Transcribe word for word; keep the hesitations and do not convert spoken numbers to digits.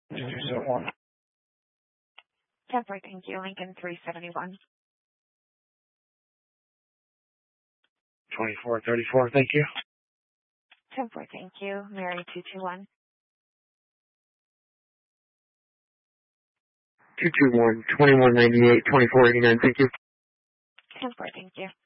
two two seven one. ten four, thank you. Lincoln three seventy-one. twenty-four thirty-four, thank you. ten four, thank you. Mary two two one. two two one, twenty-one ninety-eight, twenty-four eighty-nine, thank you. ten four, thank you.